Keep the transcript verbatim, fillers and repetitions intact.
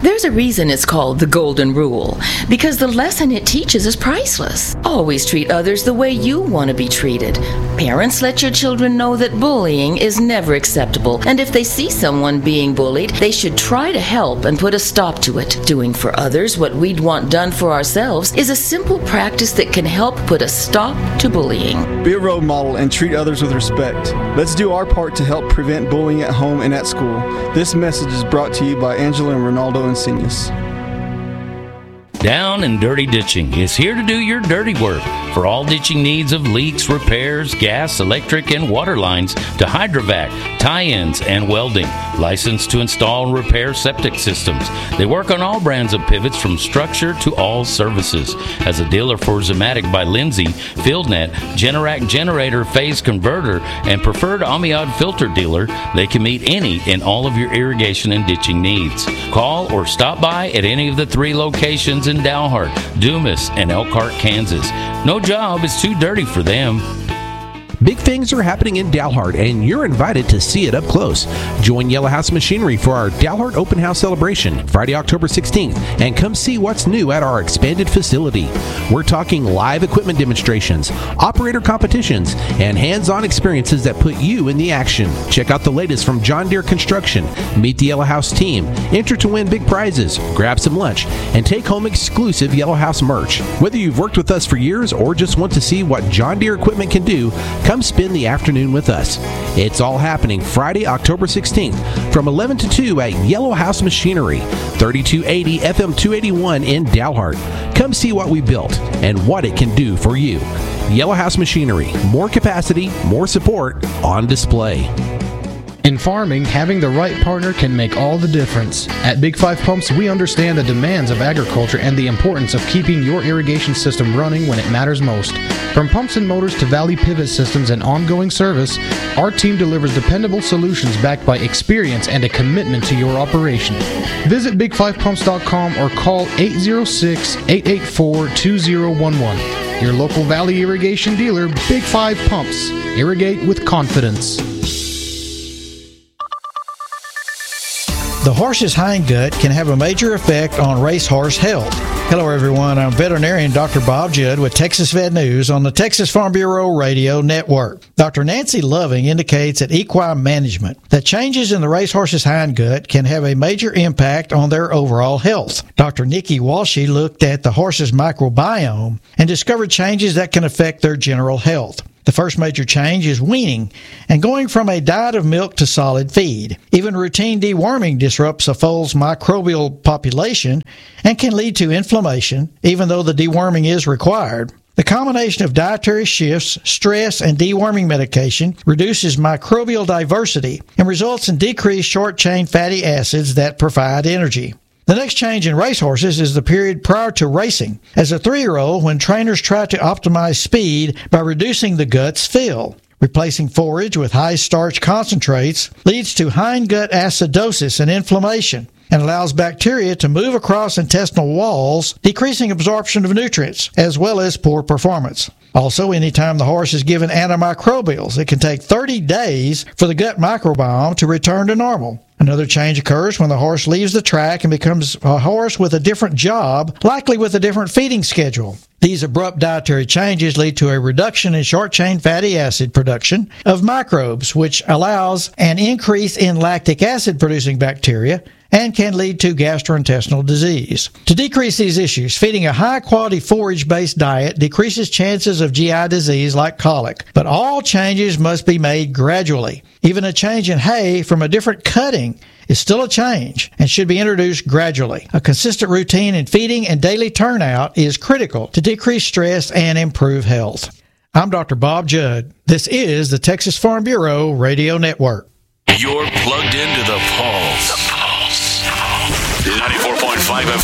There's a reason it's called the Golden Rule, because the lesson it teaches is priceless. Always treat others the way you want to be treated. Parents, let your children know that bullying is never acceptable, and if they see someone being bullied, they should try to help and put a stop to it. Doing for others what we'd want done for ourselves is a simple practice that can help put a stop to bullying. Be a role model and treat others with respect. Let's do our part to help prevent bullying at home and at school. This message is brought to you by Angela and Ronaldo Insignis. Down and Dirty Ditching is here to do your dirty work. For all ditching needs of leaks, repairs, gas, electric, and water lines to hydrovac, tie-ins, and welding. Licensed to install and repair septic systems. They work on all brands of pivots from structure to all services. As a dealer for Zematic by Lindsay, FieldNet, Generac Generator Phase Converter, and preferred Amiad Filter dealer, they can meet any and all of your irrigation and ditching needs. Call or stop by at any of the three locations in Dalhart, Dumas, and Elkhart, Kansas. No job is too dirty for them. Big things are happening in Dalhart, and you're invited to see it up close. Join Yellow House Machinery for our Dalhart Open House celebration, Friday, October sixteenth, and come see what's new at our expanded facility. We're talking live equipment demonstrations, operator competitions, and hands-on experiences that put you in the action. Check out the latest from John Deere Construction, meet the Yellow House team, enter to win big prizes, grab some lunch, and take home exclusive Yellow House merch. Whether you've worked with us for years or just want to see what John Deere equipment can do, come spend the afternoon with us. It's all happening Friday, October sixteenth from eleven to two at Yellow House Machinery, thirty-two eighty F M two eighty-one in Dalhart. Come see what we built and what it can do for you. Yellow House Machinery, more capacity, more support on display. In farming, having the right partner can make all the difference. At Big Five Pumps, we understand the demands of agriculture and the importance of keeping your irrigation system running when it matters most. From pumps and motors to Valley Pivot systems and ongoing service, our team delivers dependable solutions backed by experience and a commitment to your operation. Visit big five pumps dot com or call eight zero six, eight eight four, two zero one one. Your local Valley irrigation dealer, Big Five Pumps. Irrigate with confidence. The horse's hindgut can have a major effect on racehorse health. Hello, everyone. I'm veterinarian Doctor Bob Judd with Texas Vet News on the Texas Farm Bureau Radio Network. Doctor Nancy Loving indicates at Equine Management that changes in the racehorse's hindgut can have a major impact on their overall health. Doctor Nikki Walshy looked at the horse's microbiome and discovered changes that can affect their general health. The first major change is weaning and going from a diet of milk to solid feed. Even routine deworming disrupts a foal's microbial population and can lead to inflammation, even though the deworming is required. The combination of dietary shifts, stress, and deworming medication reduces microbial diversity and results in decreased short-chain fatty acids that provide energy. The next change in racehorses is the period prior to racing. As a three-year-old, when trainers try to optimize speed by reducing the gut's fill. Replacing forage with high-starch concentrates leads to hindgut acidosis and inflammation and allows bacteria to move across intestinal walls, decreasing absorption of nutrients, as well as poor performance. Also, anytime the horse is given antimicrobials, it can take thirty days for the gut microbiome to return to normal. Another change occurs when the horse leaves the track and becomes a horse with a different job, likely with a different feeding schedule. These abrupt dietary changes lead to a reduction in short-chain fatty acid production of microbes, which allows an increase in lactic acid-producing bacteria and can lead to gastrointestinal disease. To decrease these issues, feeding a high-quality forage-based diet decreases chances of G I disease like colic, but all changes must be made gradually. Even a change in hay from a different cutting is still a change and should be introduced gradually. A consistent routine in feeding and daily turnout is critical to decrease stress and improve health. I'm Doctor Bob Judd. This is the Texas Farm Bureau Radio Network. You're plugged into the Pulse. The Pulse. ninety-four point five F